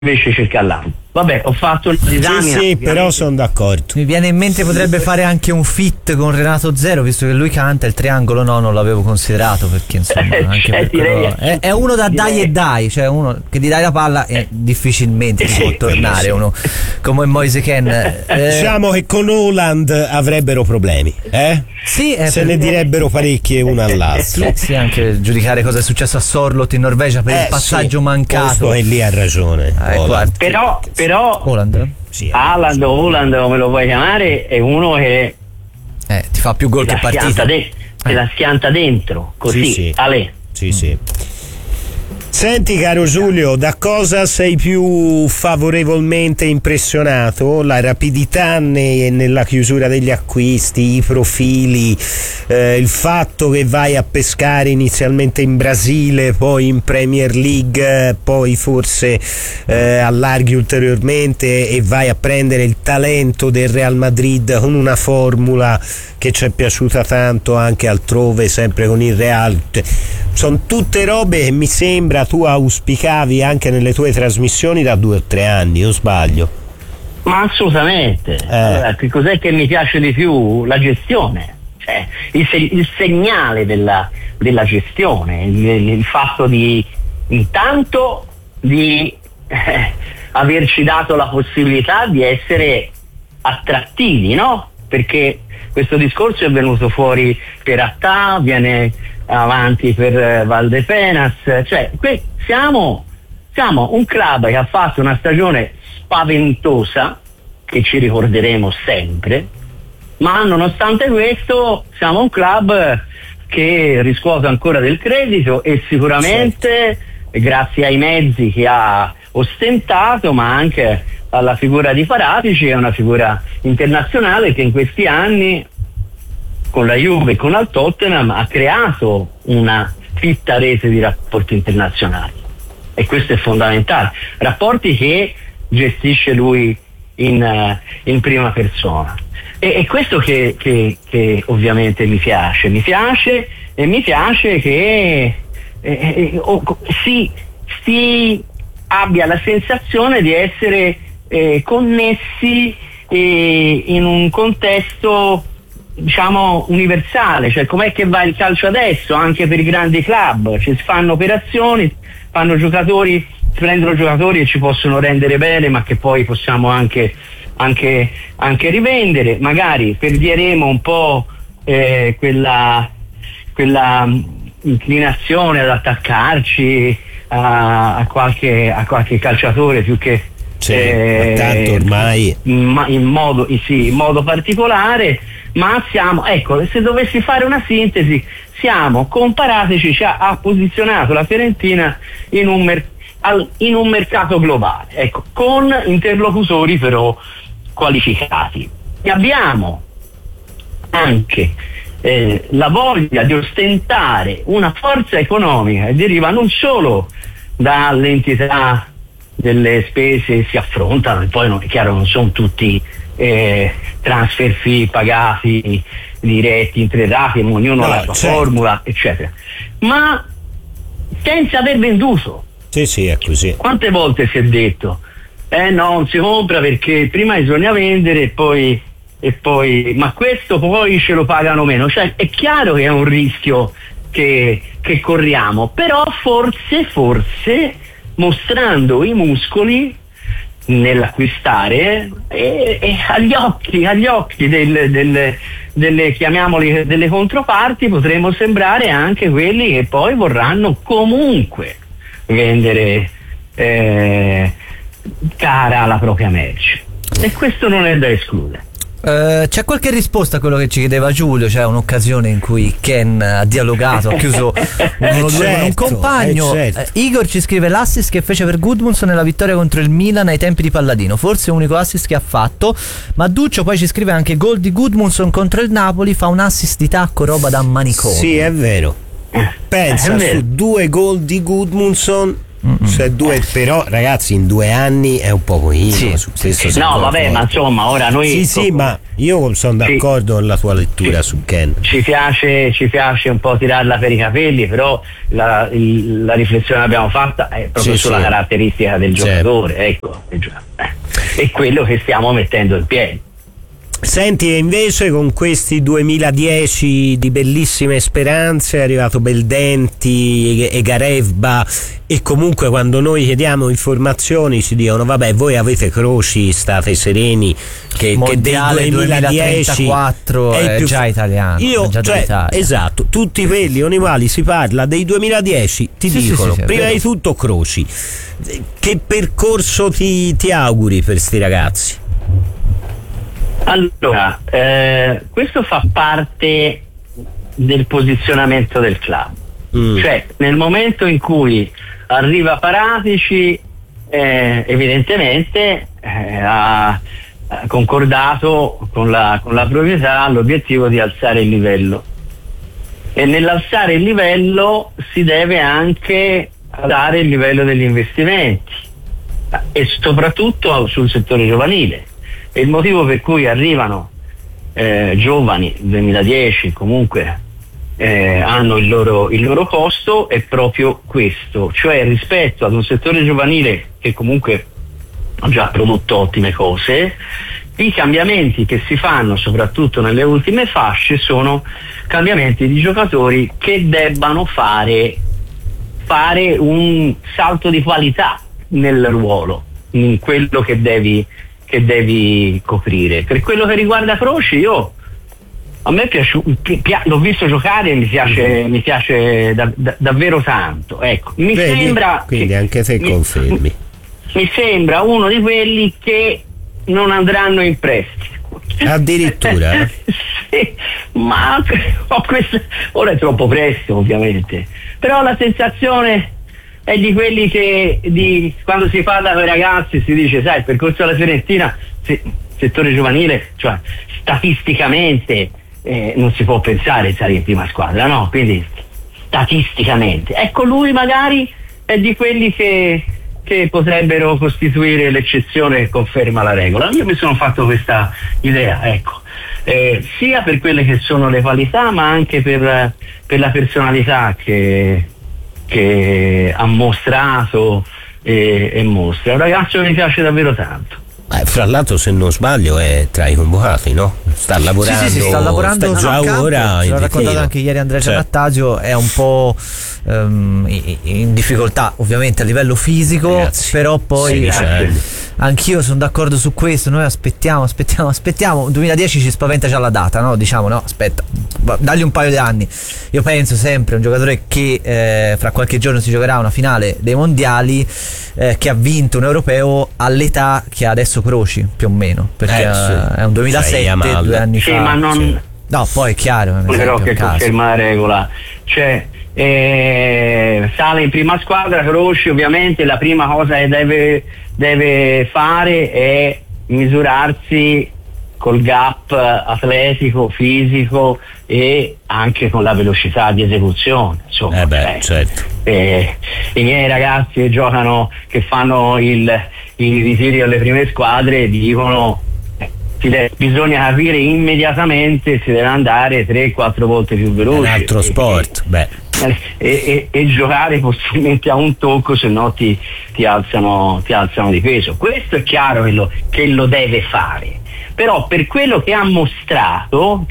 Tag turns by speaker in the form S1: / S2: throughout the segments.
S1: invece cerca là. Vabbè, ho fatto una disamina.
S2: Sì, però sono d'accordo.
S3: Mi viene in mente potrebbe fare anche un fit con Renato Zero, visto che lui canta il triangolo. No, non l'avevo considerato, perché insomma anche per quello, è uno da dai e dai, cioè uno che ti dai la palla e difficilmente ti può tornare, uno come Moise Kean.
S2: Diciamo che con Haaland avrebbero problemi,
S3: Sì,
S2: se ne direbbero parecchie una all'altro.
S3: Sì, anche giudicare cosa è successo a Sorloth in Norvegia per il passaggio mancato.
S2: E lì ha ragione.
S1: Però
S3: Haaland?
S1: Sì, Haaland o Haaland, come lo vuoi chiamare, è uno che
S3: ti fa più gol che partita.
S1: Te la schianta dentro, così,
S2: sì.
S1: Ale.
S2: Sì. Senti, caro Giulio, da cosa sei più favorevolmente impressionato? La rapidità nella chiusura degli acquisti, i profili, il fatto che vai a pescare inizialmente in Brasile, poi in Premier League, poi forse allarghi ulteriormente e vai a prendere il talento del Real Madrid con una formula che ci è piaciuta tanto anche altrove, sempre con il Real. Sono tutte robe che mi sembra tu auspicavi anche nelle tue trasmissioni da 2 o 3 anni, o sbaglio?
S1: Ma assolutamente. Allora, che cos'è che mi piace di più? La gestione, cioè il segnale della gestione, il fatto di intanto di averci dato la possibilità di essere attrattivi, no? Perché questo discorso è venuto fuori per Attà, viene avanti per Valdepenas, cioè siamo un club che ha fatto una stagione spaventosa che ci ricorderemo sempre, ma nonostante questo siamo un club che riscuote ancora del credito e sicuramente grazie ai mezzi che ha ostentato, ma anche alla figura di Paratici, è una figura internazionale che in questi anni con la Juve e con il Tottenham ha creato una fitta rete di rapporti internazionali, e questo è fondamentale, rapporti che gestisce lui in prima persona, e questo che ovviamente mi piace che si abbia la sensazione di essere connessi in un contesto, diciamo, universale, cioè com'è che va il calcio adesso anche per i grandi club, ci si fanno operazioni, fanno giocatori, prendono giocatori e ci possono rendere bene, ma che poi possiamo anche rivendere, magari perdieremo un po' quella inclinazione ad attaccarci a qualche calciatore più che
S2: tanto ormai
S1: in modo particolare, ma siamo, ecco, se dovessi fare una sintesi, siamo, con Paratici ha posizionato la Fiorentina in un mercato globale, ecco, con interlocutori però qualificati, e abbiamo anche la voglia di ostentare una forza economica che deriva non solo dall'entità delle spese che si affrontano, e poi è chiaro non sono tutti transfer fee pagati diretti in 3 rate, ognuno ha la sua formula, eccetera, ma senza aver venduto.
S2: Sì, è così.
S1: Quante volte si è detto no, non si compra perché prima bisogna vendere e poi ma questo poi ce lo pagano meno, cioè è chiaro che è un rischio che corriamo, però forse mostrando i muscoli nell'acquistare e agli occhi delle chiamiamoli delle controparti potremo sembrare anche quelli che poi vorranno comunque vendere cara la propria merce, e questo non è da escludere.
S3: C'è qualche risposta a quello che ci chiedeva Giulio? C'è un'occasione in cui Ken ha dialogato, ha chiuso 1-2 con un compagno. Igor ci scrive l'assist che fece per Gudmundsson nella vittoria contro il Milan ai tempi di Palladino, forse l'unico assist che ha fatto. Ma Duccio poi ci scrive anche gol di Gudmundsson contro il Napoli, fa un assist di tacco, roba da manicomio.
S2: Sì, è vero. Pensa, su 2 gol di Gudmundsson Però ragazzi, in 2 anni è un po' pochino.
S1: No, vabbè, ma insomma, ora noi
S2: ma io sono d'accordo con la tua lettura su Ken.
S1: Ci piace un po' tirarla per i capelli, però la riflessione che abbiamo fatta è proprio sulla caratteristica del giocatore, ecco, è quello che stiamo mettendo in piedi.
S2: Senti, e invece con questi 2010 di bellissime speranze è arrivato Beldenti e Garevba, e comunque quando noi chiediamo informazioni ci dicono vabbè, voi avete Croci, state sereni che
S3: Mondiale
S2: del 2010
S3: è più già italiano.
S2: Esatto, tutti quelli con i quali si parla dei 2010 ti dicono prima di tutto Croci. Che percorso ti auguri per sti ragazzi?
S1: Allora, questo fa parte del posizionamento del club, cioè nel momento in cui arriva Paratici, evidentemente ha concordato con la proprietà l'obiettivo di alzare il livello, e nell'alzare il livello si deve anche alzare il livello degli investimenti, e soprattutto sul settore giovanile. E il motivo per cui arrivano giovani 2010 comunque hanno il loro posto è proprio questo, cioè rispetto ad un settore giovanile che comunque ha già prodotto ottime cose, i cambiamenti che si fanno soprattutto nelle ultime fasce sono cambiamenti di giocatori che debbano fare un salto di qualità nel ruolo, in quello che devi coprire. Per quello che riguarda Croci, a me l'ho visto giocare e mi piace davvero tanto, ecco. Sembra
S2: quindi che anche te confermi.
S1: Mi sembra uno di quelli che non andranno in prestito,
S2: addirittura.
S1: Sì, ma ora è troppo presto ovviamente, però la sensazione è di quelli che quando si parla con i ragazzi si dice, sai, il percorso della Fiorentina, settore giovanile, cioè statisticamente non si può pensare di stare in prima squadra, no? Quindi statisticamente, ecco, lui magari è di quelli che potrebbero costituire l'eccezione che conferma la regola. Io mi sono fatto questa idea, ecco, sia per quelle che sono le qualità, ma anche per la personalità che ha mostrato e mostra. È un ragazzo che mi piace davvero tanto.
S2: Fra l'altro, se non sbaglio, è tra i convocati, no? Sta lavorando,
S3: sta lavorando
S2: già ora.
S3: L'ha raccontato anche ieri Andrea Giannattasio. È un po' in difficoltà ovviamente a livello fisico, ragazzi, però poi anch'io sono d'accordo su questo. Noi aspettiamo 2010 ci spaventa già la data, no? Diciamo no, aspetta, dagli un paio di anni. Io penso sempre un giocatore che fra qualche giorno si giocherà una finale dei mondiali, che ha vinto un europeo all'età che ha adesso Croci, più o meno, perché è un 2007, 2 anni fa.
S1: Ma non...
S3: No, poi è chiaro,
S1: però che conferma la regola, cioè sale in prima squadra Croci, ovviamente la prima cosa che deve fare è misurarsi col gap atletico, fisico e anche con la velocità di esecuzione, insomma.
S2: Certo.
S1: I miei ragazzi che giocano, che fanno i ritiri alle prime squadre, dicono bisogna capire immediatamente, si deve andare 3-4 volte più veloce.
S2: È un altro sport,
S1: e giocare possibilmente a un tocco, se no ti alzano di peso. Questo è chiaro che lo deve fare, però per quello che ha mostrato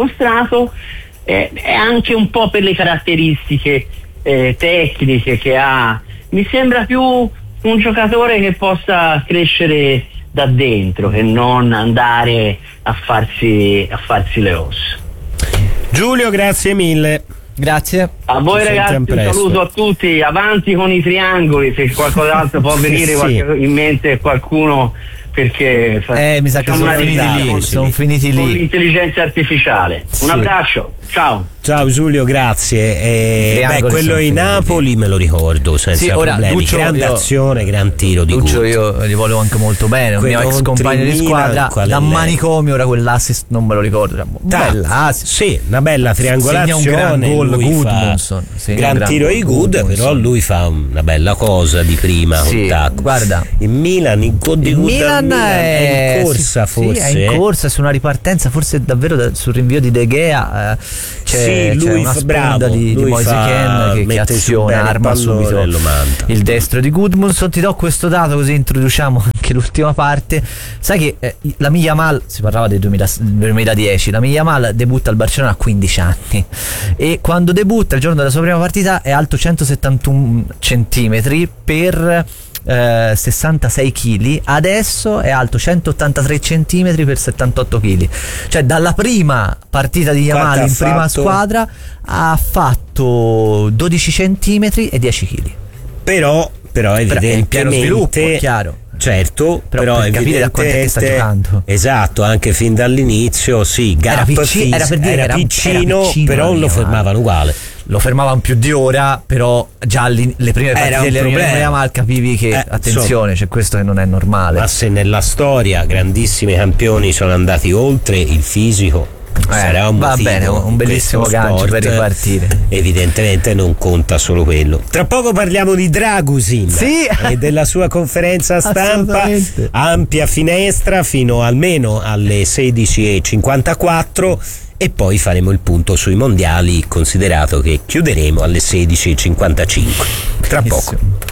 S1: è anche un po' per le caratteristiche tecniche che ha, mi sembra più un giocatore che possa crescere da dentro che non andare a farsi le ossa.
S2: Giulio, grazie mille.
S3: Grazie
S1: a voi ragazzi, un saluto a tutti, avanti con i triangoli, se qualcos'altro può venire in mente qualcuno, perché
S3: mi sa che sono finiti lì
S1: con l'intelligenza artificiale. Un abbraccio, ciao.
S2: Ciao Giulio, grazie. Quello in Napoli me lo ricordo senza problemi.
S3: Duccio,
S2: grande azione, gran tiro di
S3: Duccio, io gli volevo anche molto bene, un mio ex compagno di squadra da manicomio, ora quell'assist non me lo ricordo. Bella assist.
S2: Sì, una bella triangolazione,
S3: un gran gol Gudmundsson,
S2: gran tiro di Good, però lui fa una bella cosa di prima con tacco.
S3: Guarda,
S2: il Milan in è in corsa forse.
S3: Sì, è in corsa su una ripartenza, forse davvero sul rinvio di De Gea. C'è una sponda di Moise Kean che aziona, arma subito il destro di Gudmundsson. Ti do questo dato così introduciamo anche l'ultima parte. Sai che la Yamal, si parlava del 2010, la Yamal debutta al Barcellona a 15 anni e quando debutta il giorno della sua prima partita è alto 171 centimetri per 66 kg, adesso è alto 183 cm per 78 kg. Cioè dalla prima partita di Yamal in prima squadra ha fatto 12 cm e 10 kg.
S2: Però evidentemente
S3: in pieno sviluppo, chiaro.
S2: Certo, però
S3: per capire da quanto sta giocando.
S2: Esatto, anche fin dall'inizio, sì, era piccino, però lo fermavano uguale.
S3: Lo fermavano più di ora, però già le prime partite delle Yamal capivi che attenzione, c'è questo che non è normale.
S2: Ma se nella storia grandissimi campioni sono andati oltre il fisico, sarà un
S3: va bene, un bellissimo gancio per ripartire.
S2: Evidentemente non conta solo quello. Tra poco parliamo di Dragusin e della sua conferenza stampa. Ampia finestra fino almeno alle 16:54 e poi faremo il punto sui mondiali, considerato che chiuderemo alle 16:55. Tra poco.